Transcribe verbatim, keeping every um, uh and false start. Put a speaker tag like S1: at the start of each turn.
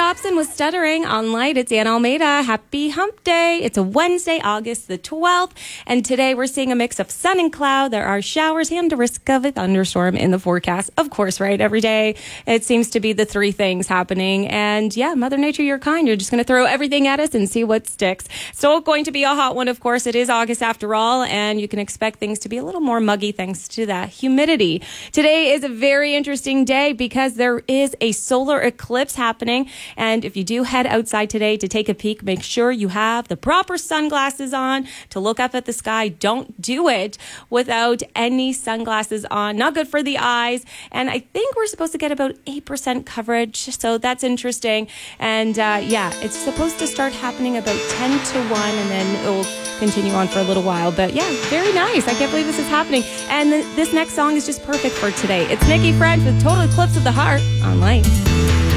S1: Dobson was stuttering on Light. It's Ann Almeida. Happy hump day. It's a Wednesday, August the twelfth. And today we're seeing a mix of sun and cloud. There are showers and a risk of a thunderstorm in the forecast. Of course, right? Every day it seems to be the three things happening. And yeah, Mother Nature, you're kind. You're just going to throw everything at us and see what sticks. Still going to be a hot one, of course. It is August after all, and you can expect things to be a little more muggy thanks to that humidity. Today is a very interesting day because there is a solar eclipse happening. And if you do head outside today to take a peek, make sure you have the proper sunglasses on to look up at the sky. Don't do it without any sunglasses on. Not good for the eyes. And I think we're supposed to get about eight percent coverage. So that's interesting. And uh, yeah, it's supposed to start happening about ten to one, and then it will continue on for a little while. But yeah, very nice. I can't believe this is happening. And th- this next song is just perfect for today. It's Nikki French with Total Eclipse of the Heart on Light.